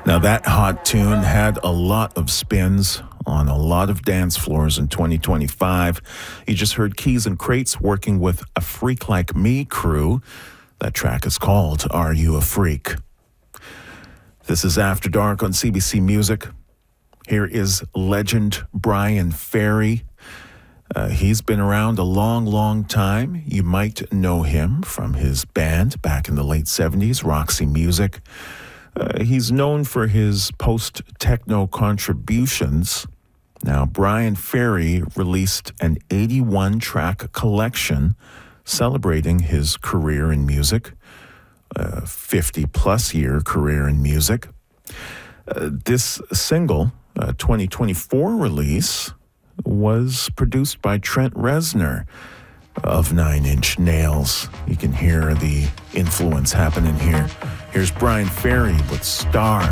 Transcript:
Now, that hot tune had a lot of spins on a lot of dance floors in 2025. You just heard Keys and Crates working with A Freak Like Me crew. That track is called Are You a Freak? This is After Dark on CBC Music. Here is legend Bryan Ferry. He's been around a long, long time. You might know him from his band back in the late 70s, Roxy Music. He's known for his post-techno contributions. Now, Bryan Ferry released an 81-track collection celebrating his career in music, 50-plus year career in music. This single, 2024 release, was produced by Trent Reznor of Nine Inch Nails. You can hear the influence happening here. Here's Bryan Ferry with Stars.